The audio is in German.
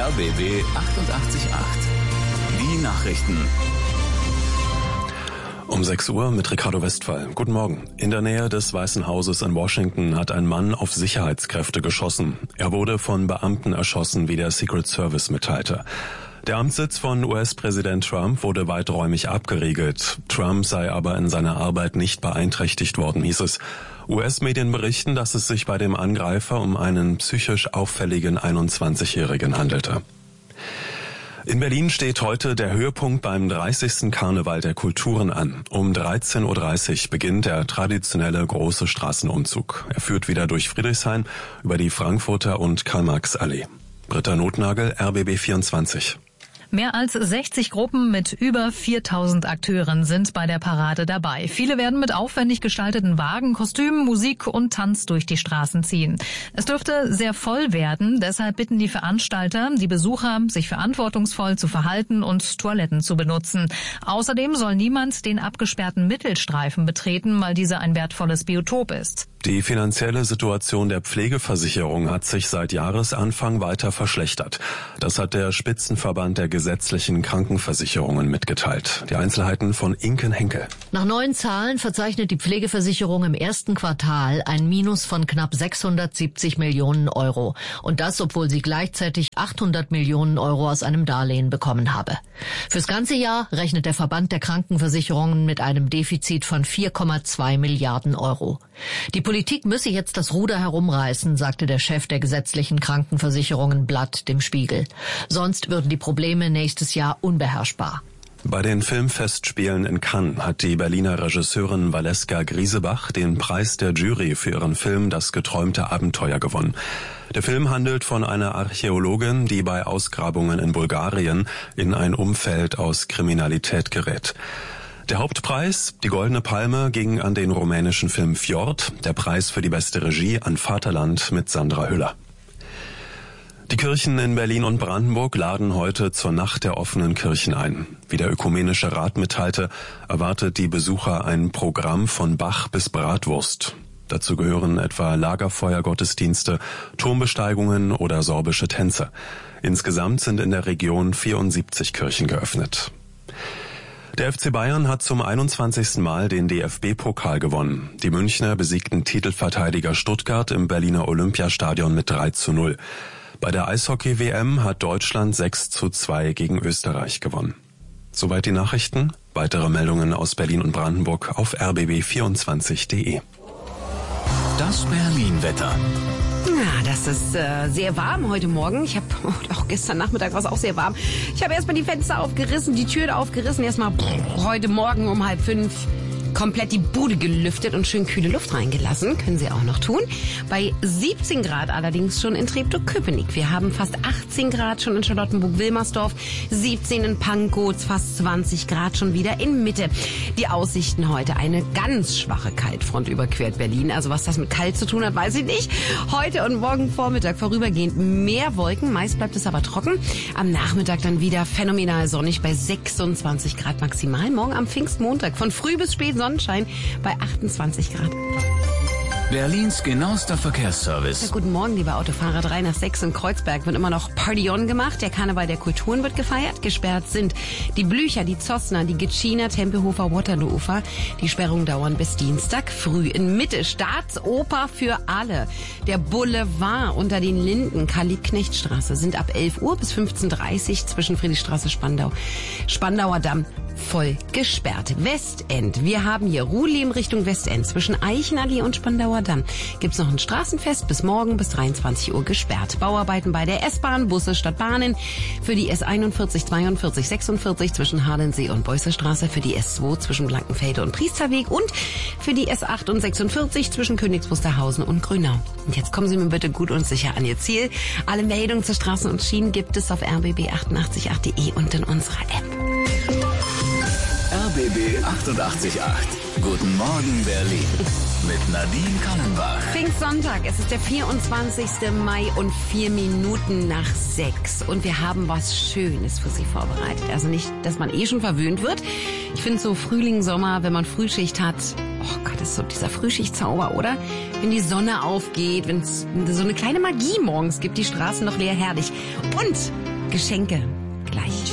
RBB 88.8. Die Nachrichten. Um 6 Uhr mit Ricardo Westphal. Guten Morgen. In der Nähe des Weißen Hauses in Washington hat ein Mann auf Sicherheitskräfte geschossen. Er wurde von Beamten erschossen, wie der Secret Service mitteilte. Der Amtssitz von US-Präsident Trump wurde weiträumig abgeriegelt. Trump sei aber in seiner Arbeit nicht beeinträchtigt worden, hieß es. US-Medien berichten, dass es sich bei dem Angreifer um einen psychisch auffälligen 21-Jährigen handelte. In Berlin steht heute der Höhepunkt beim 30. Karneval der Kulturen an. Um 13.30 Uhr beginnt der traditionelle große Straßenumzug. Er führt wieder durch Friedrichshain über die Frankfurter und Karl-Marx-Allee. Britta Notnagel, RBB 24. Mehr als 60 Gruppen mit über 4000 Akteuren sind bei der Parade dabei. Viele werden mit aufwendig gestalteten Wagen, Kostümen, Musik und Tanz durch die Straßen ziehen. Es dürfte sehr voll werden, deshalb bitten die Veranstalter die Besucher, sich verantwortungsvoll zu verhalten und Toiletten zu benutzen. Außerdem soll niemand den abgesperrten Mittelstreifen betreten, weil dieser ein wertvolles Biotop ist. Die finanzielle Situation der Pflegeversicherung hat sich seit Jahresanfang weiter verschlechtert. Das hat der Spitzenverband der gesetzlichen Krankenversicherungen mitgeteilt. Die Einzelheiten von Inken Henkel. Nach neuen Zahlen verzeichnet die Pflegeversicherung im ersten Quartal ein Minus von knapp 670 Millionen Euro. Und das, obwohl sie gleichzeitig 800 Millionen Euro aus einem Darlehen bekommen habe. Fürs ganze Jahr rechnet der Verband der Krankenversicherungen mit einem Defizit von 4,2 Milliarden Euro. Die Politik müsse jetzt das Ruder herumreißen, sagte der Chef der gesetzlichen Krankenversicherungen Blatt dem Spiegel. Sonst würden die Probleme nächstes Jahr unbeherrschbar. Bei den Filmfestspielen in Cannes hat die Berliner Regisseurin Valeska Griesebach den Preis der Jury für ihren Film Das geträumte Abenteuer gewonnen. Der Film handelt von einer Archäologin, die bei Ausgrabungen in Bulgarien in ein Umfeld aus Kriminalität gerät. Der Hauptpreis, die Goldene Palme, ging an den rumänischen Film Fjord, der Preis für die beste Regie an Vaterland mit Sandra Hüller. Die Kirchen in Berlin und Brandenburg laden heute zur Nacht der offenen Kirchen ein. Wie der Ökumenische Rat mitteilte, erwartet die Besucher ein Programm von Bach bis Bratwurst. Dazu gehören etwa Lagerfeuergottesdienste, Turmbesteigungen oder sorbische Tänze. Insgesamt sind in der Region 74 Kirchen geöffnet. Der FC Bayern hat zum 21. Mal den DFB-Pokal gewonnen. Die Münchner besiegten Titelverteidiger Stuttgart im Berliner Olympiastadion mit 3:0. Bei der Eishockey-WM hat Deutschland 6:2 gegen Österreich gewonnen. Soweit die Nachrichten. Weitere Meldungen aus Berlin und Brandenburg auf rbb24.de. Das Berlin-Wetter. Ja, das ist sehr warm heute Morgen. Auch gestern Nachmittag war es auch sehr warm. Ich habe erstmal die Fenster aufgerissen, die Türen aufgerissen. Erstmal heute Morgen um 4:30 komplett die Bude gelüftet und schön kühle Luft reingelassen. Können Sie auch noch tun. Bei 17 Grad allerdings schon in Treptow-Köpenick. Wir haben fast 18 Grad schon in Charlottenburg-Wilmersdorf, 17 in Pankow, fast 20 Grad schon wieder in Mitte. Die Aussichten heute, eine ganz schwache Kaltfront überquert Berlin. Also was das mit kalt zu tun hat, weiß ich nicht. Heute und morgen Vormittag vorübergehend mehr Wolken. Meist bleibt es aber trocken. Am Nachmittag dann wieder phänomenal sonnig bei 26 Grad maximal. Morgen am Pfingstmontag von früh bis spät Sonnenschein bei 28 Grad. Berlins genauester Verkehrsservice. Ja, guten Morgen, liebe Autofahrer. 3 nach 6 in Kreuzberg wird immer noch Party on gemacht. Der Karneval der Kulturen wird gefeiert. Gesperrt sind die Blücher, die Zossner, die Gitschiner, Tempelhofer, Waterloo-Ufer. Die Sperrungen dauern bis Dienstag früh. In Mitte Staatsoper für alle. Der Boulevard unter den Linden, Karl-Liebknecht-Straße, sind ab 11 Uhr bis 15:30 Uhr zwischen Friedrichstraße, Spandauer Damm voll gesperrt. Westend. Wir haben hier Ruhlem Richtung Westend. Zwischen Eichenallee und Spandauer Damm gibt's noch ein Straßenfest. Bis morgen bis 23 Uhr gesperrt. Bauarbeiten bei der S-Bahn, Busse statt Bahnen. Für die S41, 42, 46 zwischen Hadensee und Beusserstraße. Für die S2 zwischen Blankenfelde und Priesterweg. Und für die S8 und 46 zwischen Königs Wusterhausen und Grünau. Und jetzt kommen Sie mir bitte gut und sicher an Ihr Ziel. Alle Meldungen zu Straßen und Schienen gibt es auf rbb888.de und in unserer App. RBB 88.8. Guten Morgen Berlin. Mit Nadine Kannenbach. Pfingstsonntag, es ist der 24. Mai und 4 Minuten nach 6. Und wir haben was Schönes für Sie vorbereitet. Also nicht, dass man schon verwöhnt wird. Ich finde so Frühling, Sommer, wenn man Frühschicht hat, oh Gott, das ist so dieser Frühschichtzauber, oder? Wenn die Sonne aufgeht, wenn es so eine kleine Magie morgens gibt, die Straßen noch leer, herrlich. Und Geschenke gleich.